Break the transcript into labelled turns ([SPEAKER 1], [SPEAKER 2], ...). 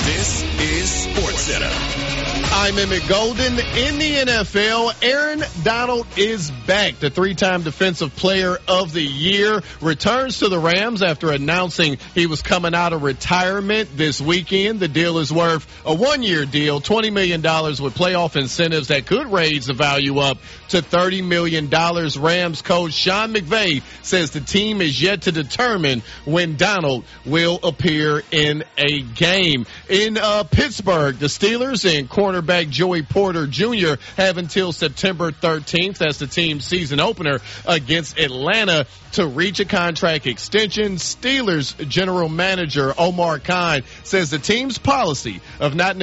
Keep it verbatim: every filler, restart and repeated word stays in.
[SPEAKER 1] This is SportsCenter.
[SPEAKER 2] I'm Emmett Golden. In the N F L, Aaron Donald is back. The three-time Defensive Player of the Year returns to the Rams after announcing he was coming out of retirement this weekend. The deal is worth a one-year deal, twenty million dollars with playoff incentives that could raise the value up to thirty million dollars. Rams coach Sean McVay says the team is yet to determine when Donald will appear in a game. In uh, Pittsburgh, the Steelers and cornerback Joey Porter Junior have until September thirteenth as the team's season opener against Atlanta to reach a contract extension. Steelers general manager Omar Khan says the team's policy of not